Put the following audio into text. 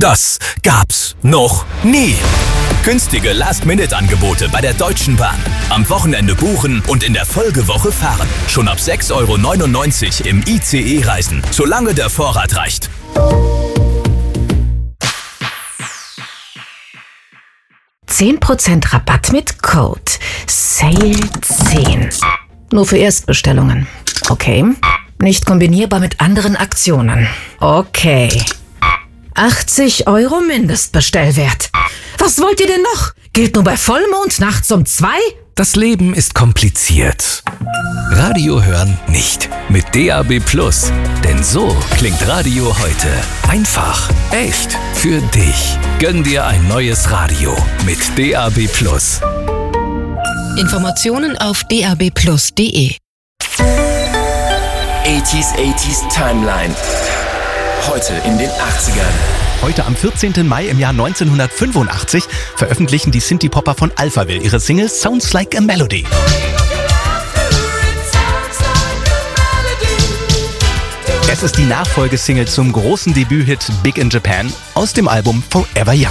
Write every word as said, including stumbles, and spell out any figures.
Das gab's noch nie. Günstige Last-Minute-Angebote bei der Deutschen Bahn. Am Wochenende buchen und in der Folgewoche fahren. Schon ab sechs Euro neunundneunzig im I C E reisen, solange der Vorrat reicht. zehn Prozent Rabatt mit Code Sale zehn. Nur für Erstbestellungen. Okay. Nicht kombinierbar mit anderen Aktionen. Okay. achtzig Euro Mindestbestellwert. Was wollt ihr denn noch? Gilt nur bei Vollmond nachts um zwei? Das Leben ist kompliziert. Radio hören nicht. Mit D A B Plus. Denn so klingt Radio heute. Einfach. Echt. Für dich. Gönn dir ein neues Radio mit D A B Plus. Informationen auf d a b plus punkt d e. achtziger achtziger Timeline. Heute in den achtzigern. Heute am vierzehnten Mai im Jahr neunzehnhundertfünfundachtzig veröffentlichen die Synthie-Popper von Alphaville ihre Single Sounds Like a Melody. Es ist die Nachfolgesingle zum großen Debüthit Big in Japan aus dem Album Forever Young.